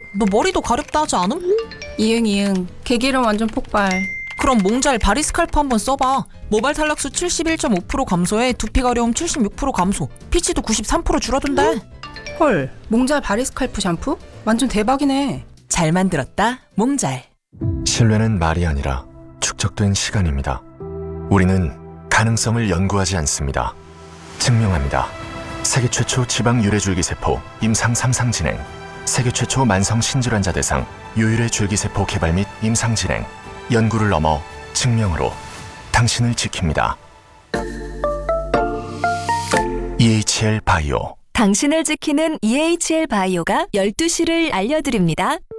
너 머리도 가렵다 하지 않음? 이응 개기름 완전 폭발. 그럼 몽잘 바리스칼프 한번 써봐. 모발 탈락수 71.5% 감소에 두피 가려움 76% 감소, 피치도 93% 줄어든대. 헐, 몽잘 바리스칼프 샴푸? 완전 대박이네. 잘 만들었다, 몽잘. 신뢰는 말이 아니라 축적된 시간입니다. 우리는 가능성을 연구하지 않습니다. 증명합니다. 세계 최초 지방 유래줄기세포 임상 3상 진행, 세계 최초 만성 신질환자 대상 유일의 줄기세포 개발 및 임상 진행, 연구를 넘어 증명으로 당신을 지킵니다. EHL 바이오. 당신을 지키는 EHL 바이오가 12시를 알려드립니다.